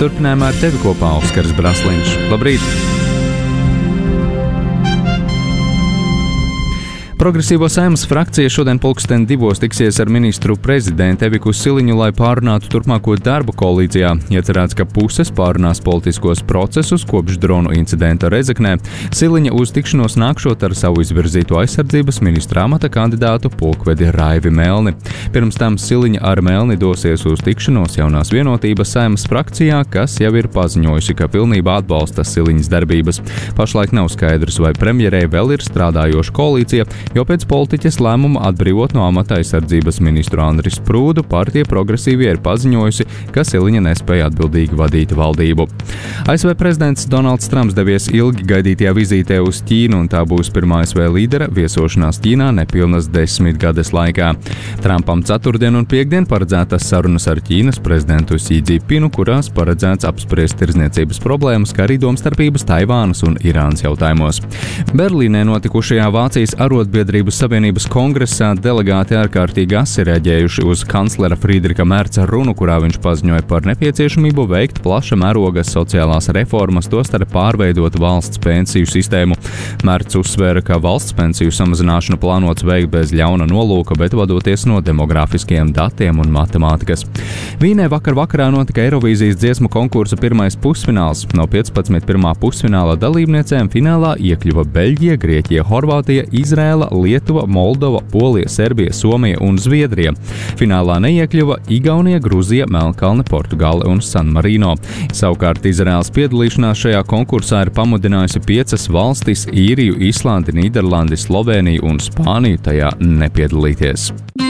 turpinājumā ar tevi kopā Oskars Brasliņš. Labrīt! Progresīvo Saeimas frakcija šodien 2:00 tiksies ar ministru prezidentu Eviku Siliņu, lai pārunātu turpmāko darbu koalīcijā. Iecerēts, ka puses pārunās politiskos procesus kopš dronu incidenta Rezeknē. Siliņa uz tikšanos nākšot ar savu izvirzīto aizsardzības ministra amata kandidātu pulkvedi Raivi Melni. Pirms tam Siliņa ar Melni dosies uz tikšanos jaunās vienotības Saeimas frakcijā, kas jau ir paziņojusi, ka pilnībā atbalsta Siliņas darbības. Pašlaik nav skaidrs, vai premjerei vēl ir strādājoša koalīcija, jo pēc politiķes lēmuma atbrīvot no amata aizsardzības ministru Andri Sprūdu partija Progresīvie ir paziņojusi, ka Siliņa nespēja atbildīgi vadīt valdību. ASV prezidents Donalds Trumps devies ilgi gaidītajā vizītē uz Ķīnu, un tā būs pirmā ASV līdera viesošanās Ķīnā nepilnas 10 gades laikā. Trumpam ceturtdien un piekdien paredzētas sarunas ar Ķīnas prezidentu Xi Jinpingu, kurās paredzēts apspriest tirdzniecības problēmas, kā arī domstarpības Taivānas un Irānas jautājumos. Berlīnē notikušajā Vācijas Arotbiedrību Savienības kongresā delegāti ārkārtīgi asi reaģējuši uz kanclera Friedricha Merca runu, kurā viņš paziņoja par nepieciešamību veikt plaša mēroga sociālās reformas, tostarp pārveidot valsts pensiju sistēmu. Mercs uzsvēra, ka valsts pensiju samazināšanu plānots veikt bez ļauna nolūka, bet vadoties no demografiskiem datiem un matemātikas. Vīnē vakarā notika Eirovīzijas dziesmu konkursa pirmais pusfināls. No 15 pirmā pusfināla dalībniecēm finālā iekļuva Beļģija, Grieķija, Horvātija, Izrēla, Lietuva, Moldova, Polija, Serbija, Somija un Zviedrija. Finālā neiekļuva Igaunija, Gruzija, Melnkalne, Portugāle un San Marino. Savukārt Izraēlas piedalīšanās šajā konkursā ir pamudinājusi 5 valstis - Īriju, Islandi, Nīderlandi, Slovēniju un Spāniju tajā nepiedalīties.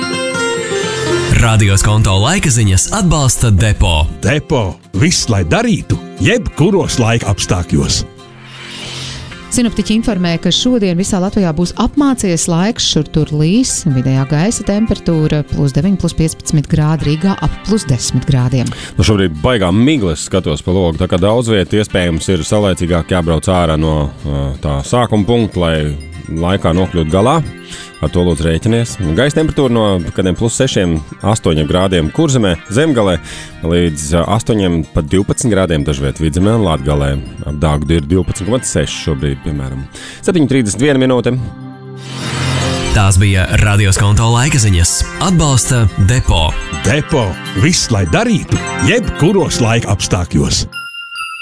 Radio Skonto laika ziņas atbalsta Depo. Depo – viss, lai darītu, jebkuros laika apstākļos. Sinoptiķi informē, ka šodien visā Latvijā būs apmācies laiks, šur tur līs, vidējā gaisa temperatūra +9, +15 grādi, Rīgā ap +10 grādiem. Šobrīd baigā miglas skatos pa logu, tā kā daudz vietu iespējams ir saulēcīgāk jābrauc ārā no tā sākuma punkta, lai laikā nokļūt galā. Ar to lūdzu rēķinies. Gaisa temperatūra no kādiem +6, 8 grādiem Kurzemē, Zemgalē, līdz 8, pat 12 grādiem dažviet Vidzemē un Latgalē. Ap Dāgdu ir 12,6 šobrīd, piemēram. 7:31 minūte. Tās bija Radio Skonto laika ziņas. Atbalsta Depo. Depo – viss, lai darītu, jebkuros laika apstākļos.